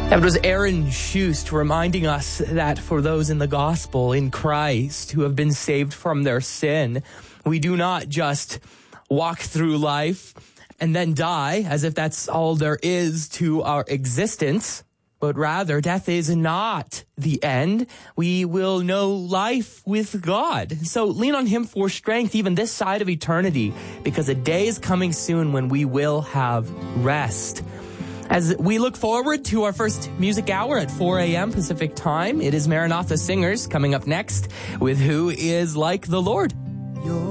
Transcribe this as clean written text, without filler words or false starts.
That was Aaron Schust reminding us that for those in the gospel, in Christ, who have been saved from their sin, we do not just walk through life and then die as if that's all there is to our existence, but rather death is not the end. We will know life with God. So lean on him for strength even this side of eternity, because a day is coming soon when we will have rest. As we look forward to our first music hour at 4 a.m. Pacific time, it is Maranatha Singers coming up next with Who is Like the Lord.